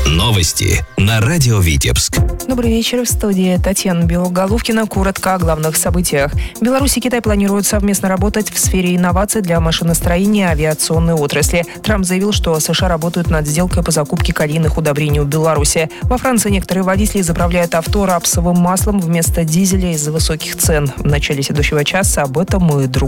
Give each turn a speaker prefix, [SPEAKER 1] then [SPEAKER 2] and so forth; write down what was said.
[SPEAKER 1] Новости на радио Витебск.
[SPEAKER 2] Добрый вечер. В студии Татьяна Белоголовкина. Коротко о главных событиях. Беларусь и Китай планируют совместно работать в сфере инноваций для машиностроения и авиационной отрасли. Трамп заявил, что США работают над сделкой по закупке калийных удобрений у Беларуси. Во Франции некоторые водители заправляют авто рапсовым маслом вместо дизеля из-за высоких цен. В начале следующего часа об этом и другом.